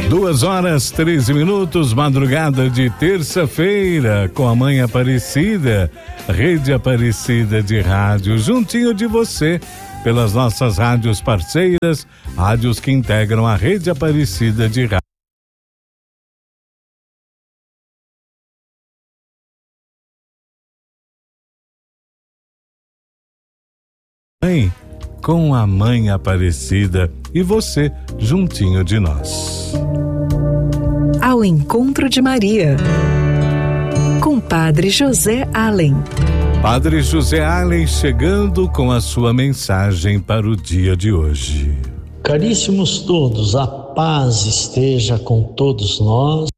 2h13, madrugada de terça-feira, com a Mãe Aparecida, Rede Aparecida de Rádio, juntinho de você, pelas nossas rádios parceiras, rádios que integram a Rede Aparecida de Rádio. Com a Mãe Aparecida e você juntinho de nós. Ao encontro de Maria, com Padre José Allen. Padre José Allen chegando com a sua mensagem para o dia de hoje. Caríssimos todos, a paz esteja com todos nós.